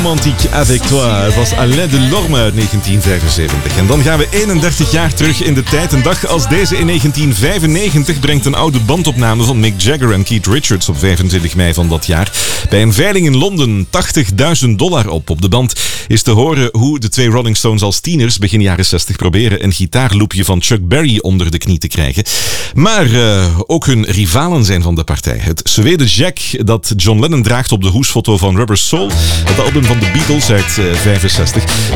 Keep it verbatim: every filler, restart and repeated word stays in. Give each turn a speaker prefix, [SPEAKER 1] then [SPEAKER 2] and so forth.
[SPEAKER 1] romantique avec toi. Het was Alain Delorme uit negentien vijfenzeventig. En dan gaan we eenendertig jaar terug in de tijd. Een dag als deze in negentien vijfennegentig brengt een oude bandopname van Mick Jagger en Keith Richards op vijfentwintig mei van dat jaar bij een veiling in Londen tachtigduizend dollar op. Op de band is te horen hoe de twee Rolling Stones als tieners begin jaren zestig proberen een gitaarloopje van Chuck Berry onder de knie te krijgen. Maar uh, ook hun rivalen zijn van de partij. Het Zweden Jack dat John Lennon draagt op de hoesfoto van Rubber Soul, het album van de Beatles uit uh, vijfenzestig.